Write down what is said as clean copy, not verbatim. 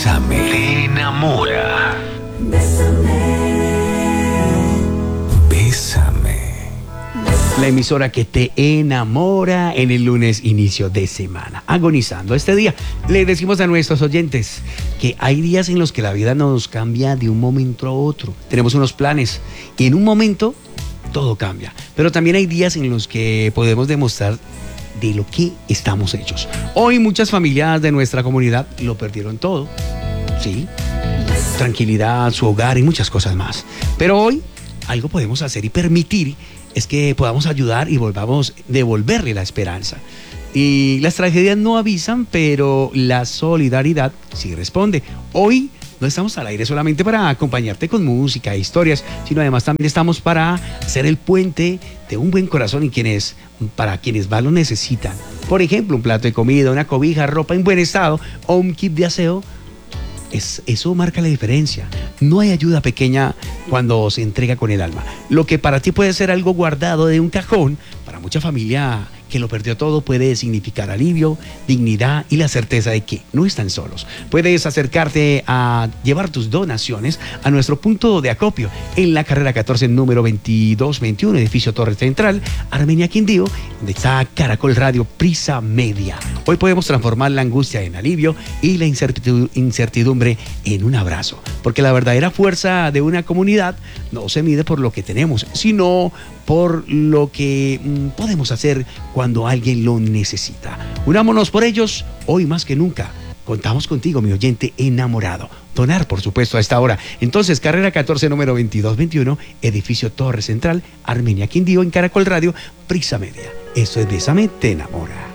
Bésame. Te enamora. Bésame. La emisora que te enamora en el lunes inicio de semana. Agonizando este día, le decimos a nuestros oyentes que hay días en los que la vida nos cambia de un momento a otro. Tenemos unos planes y en un momento todo cambia. Pero también hay días en los que podemos demostrar de lo que estamos hechos. Hoy muchas familias de nuestra comunidad lo perdieron todo. Sí, tranquilidad, su hogar y muchas cosas más. Pero hoy algo podemos hacer y permitir es que podamos ayudar y volvamos a devolverle la esperanza. Y las tragedias no avisan, pero la solidaridad sí responde. Hoy no estamos al aire solamente para acompañarte con música e historias, sino además también estamos para ser el puente de un buen corazón para quienes más lo necesitan. Por ejemplo, un plato de comida, una cobija, ropa en buen estado o un kit de aseo. Eso marca la diferencia. No hay ayuda pequeña cuando se entrega con el alma. Lo que para ti puede ser algo guardado de un cajón, para mucha familia que lo perdió todo puede significar alivio, dignidad y la certeza de que no están solos. Puedes acercarte a llevar tus donaciones a nuestro punto de acopio en la carrera 14, número 2221, edificio Torre Central, Armenia Quindío, donde está Caracol Radio Prisa Media. Hoy podemos transformar la angustia en alivio y la incertidumbre en un abrazo, porque la verdadera fuerza de una comunidad no se mide por lo que tenemos, sino por lo que podemos hacer cuando alguien lo necesita. Unámonos por ellos, hoy más que nunca. Contamos contigo, mi oyente enamorado. Donar, por supuesto, a esta hora. Entonces, carrera 14, número 2221, edificio Torre Central, Armenia Quindío, en Caracol Radio, Prisa Media. Eso es Bésame, te enamora.